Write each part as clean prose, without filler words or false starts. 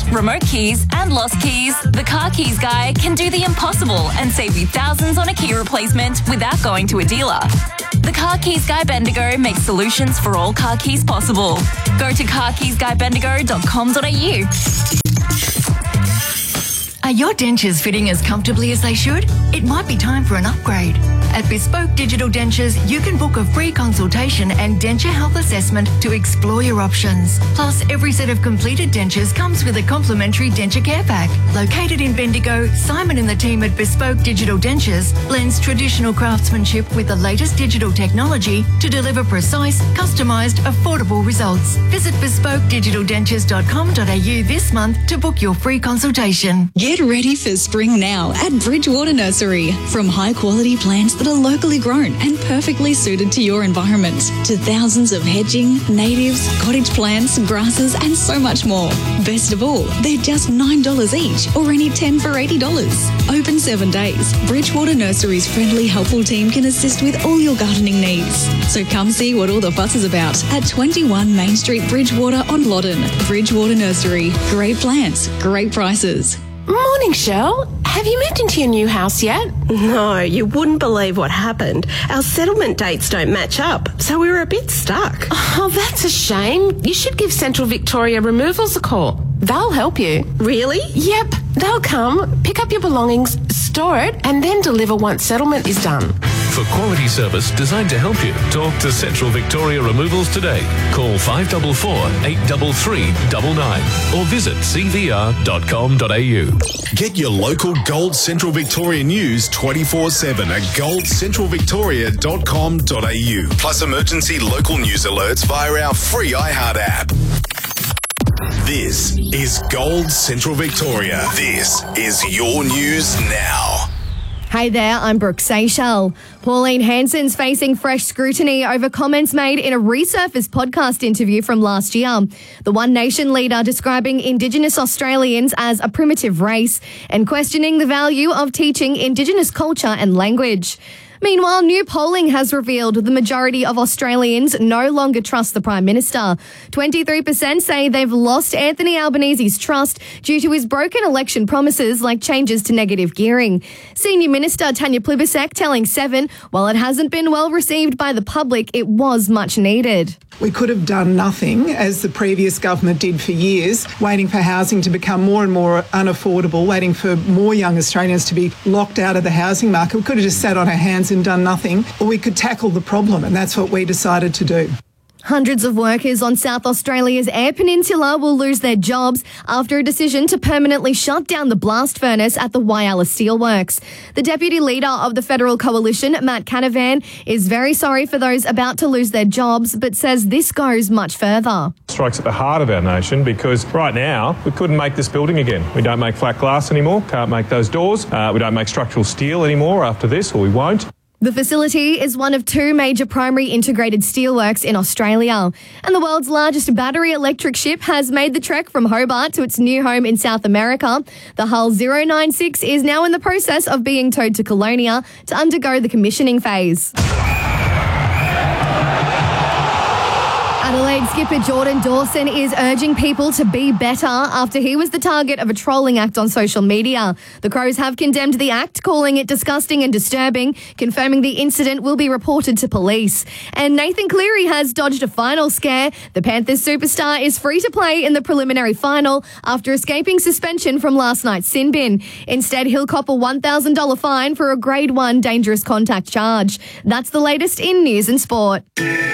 Remote keys and lost keys, the Car Keys Guy can do the impossible and save you thousands on a key replacement without going to a dealer. The Car Keys Guy Bendigo makes solutions for all car keys possible. Go to carkeysguybendigo.com.au. Are your dentures fitting as comfortably as they should? It might be time for an upgrade. At Bespoke Digital Dentures, you can book a free consultation and denture health assessment to explore your options. Plus, every set of completed dentures comes with a complimentary denture care pack. Located in Bendigo, Simon and the team at Bespoke Digital Dentures blends traditional craftsmanship with the latest digital technology to deliver precise, customised, affordable results. Visit bespokedigitaldentures.com.au this month to book your free consultation. Get ready for spring now at Bridgewater Nursery. From high-quality plants that are locally grown and perfectly suited to your environment, to thousands of hedging, natives, cottage plants, grasses and so much more. Best of all, they're just $9 each or any 10 for $80. Open 7 days. Bridgewater Nursery's friendly, helpful team can assist with all your gardening needs. So come see what all the fuss is about at 21 Main Street, Bridgewater on Loddon. Bridgewater Nursery. Great plants, great prices. Morning, Shell. Have you moved into your new house yet? No, you wouldn't believe what happened. Our settlement dates don't match up, so we were a bit stuck. Oh, that's a shame. You should give Central Victoria Removals a call. They'll help you. Really? Yep. They'll come, pick up your belongings, store it, and then deliver once settlement is done. For quality service designed to help you, talk to Central Victoria Removals today. Call 544 833 99 or visit cvr.com.au. Get your local Gold Central Victoria news 24/7 at goldcentralvictoria.com.au. Plus emergency local news alerts via our free iHeart app. This is Gold Central Victoria. This is your news now. Hey there, I'm Brooke Seychelles. Pauline Hanson's facing fresh scrutiny over comments made in a Resurface podcast interview from last year. The One Nation leader describing Indigenous Australians as a primitive race and questioning the value of teaching Indigenous culture and language. Meanwhile, new polling has revealed the majority of Australians no longer trust the Prime Minister. 23% say they've lost Anthony Albanese's trust due to his broken election promises like changes to negative gearing. Senior Minister Tanya Plibersek telling Seven, while it hasn't been well received by the public, it was much needed. We could have done nothing, as the previous government did for years, waiting for housing to become more and more unaffordable, waiting for more young Australians to be locked out of the housing market. We could have just sat on our hands and done nothing, or we could tackle the problem, and that's what we decided to do. Hundreds of workers on South Australia's Eyre Peninsula will lose their jobs after a decision to permanently shut down the blast furnace at the Whyalla Steelworks. The Deputy Leader of the Federal Coalition, Matt Canavan, is very sorry for those about to lose their jobs, but says this goes much further. Strikes at the heart of our nation, because right now we couldn't make this building again. We don't make flat glass anymore, can't make those doors. We don't make structural steel anymore after this, or we won't. The facility is one of two major primary integrated steelworks in Australia. And the world's largest battery electric ship has made the trek from Hobart to its new home in South America. The Hull 096 is now in the process of being towed to Colonia to undergo the commissioning phase. Adelaide skipper Jordan Dawson is urging people to be better after he was the target of a trolling act on social media. The Crows have condemned the act, calling it disgusting and disturbing, confirming the incident will be reported to police. And Nathan Cleary has dodged a final scare. The Panthers superstar is free to play in the preliminary final after escaping suspension from last night's sin bin. Instead, he'll cop a $1,000 fine for a Grade 1 dangerous contact charge. That's the latest in news and sport.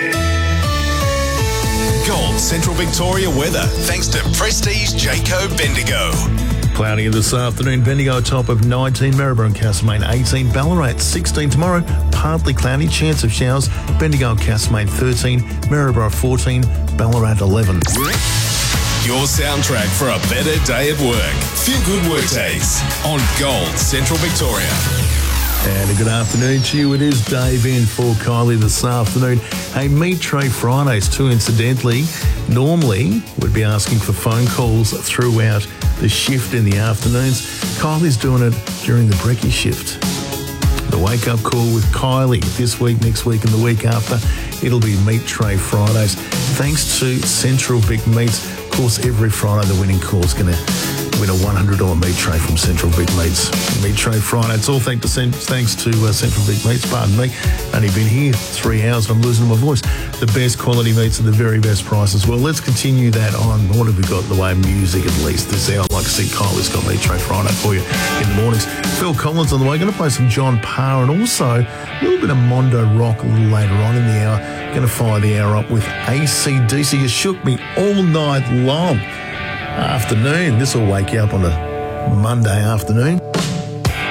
Gold Central Victoria weather, thanks to Prestige Jayco Bendigo. Cloudy this afternoon, Bendigo top of 19, Maryborough and Castlemaine 18, Ballarat 16 tomorrow, partly cloudy, chance of showers, Bendigo and Castlemaine 13, Maryborough 14, Ballarat 11. Your soundtrack for a better day at work. Feel good work days on Gold Central Victoria. And a good afternoon to you. It is Dave in for Kylie this afternoon. Hey, Meat Tray Fridays too, incidentally. Normally, we'd be asking for phone calls throughout the shift in the afternoons. Kylie's doing it during the brekkie shift. The wake-up call with Kylie this week, next week and the week after. It'll be Meat Tray Fridays. thanks to Central Vic Meats. Of course, every Friday the winning call is going to win a $100 meat tray from Central Vic Meats. Meat Tray Friday. It's all thanks to Central Vic Meats. Pardon me. Only been here 3 hours and I'm losing my voice. The best quality meats at the very best prices. Well, let's continue that on. What have we got in the way of music at least this hour? I'd like to see Kylie's got Meat Tray Friday for you in the mornings. Phil Collins on the way. Going to play some John Parr and also a little bit of Mondo Rock a little later on in the hour. Going to fire the hour up with AC/DC. You shook me all night long. Afternoon. This will wake you up on a Monday afternoon.